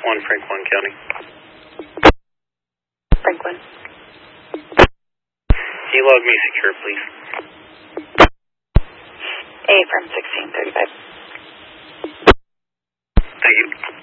1, Franklin County. Franklin. Can you log me secure, please? A from 1635. Thank you.